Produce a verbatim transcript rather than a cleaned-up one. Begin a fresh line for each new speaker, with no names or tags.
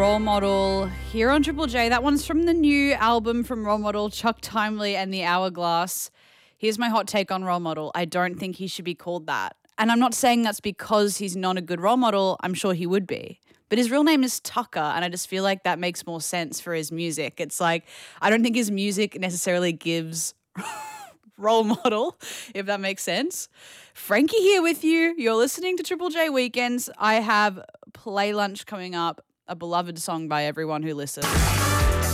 Role Model here on Triple J. That one's from the new album from Role Model, Chuck Timely and the Hourglass. Here's my hot take on Role Model. I don't think he should be called that. And I'm not saying that's because he's not a good role model. I'm sure he would be. But his real name is Tucker, and I just feel like that makes more sense for his music. It's like, I don't think his music necessarily gives role model, if that makes sense. Frankie here with you. You're listening to Triple J Weekends. I have Play Lunch coming up, a beloved song by everyone who listens.